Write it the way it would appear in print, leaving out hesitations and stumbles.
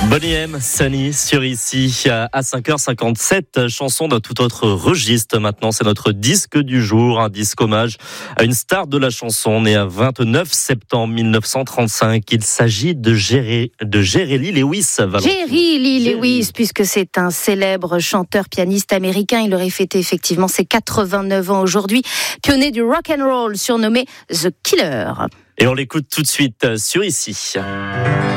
Bonnie M, Sunny sur ici à 5h57, chanson d'un tout autre registre. Maintenant, c'est notre disque du jour, un disque hommage à une star de la chanson née à 29 septembre 1935. Il s'agit de Jerry Lee Lewis. Jerry Lee Lewis, puisque c'est un célèbre chanteur pianiste américain. Il aurait fêté effectivement ses 89 ans aujourd'hui. Pionnier du rock and roll, surnommé The Killer. Et on l'écoute tout de suite sur ici.